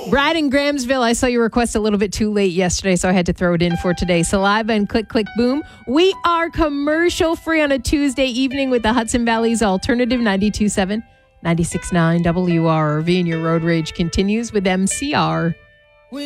Brad in Grahamsville, I saw your request a little bit too late yesterday, so I had to throw it in for today. Saliva and Click Click Boom. We are commercial free on a Tuesday evening with the Hudson Valley's Alternative 92.7, 96.9 WRV, and your road rage continues with MCR.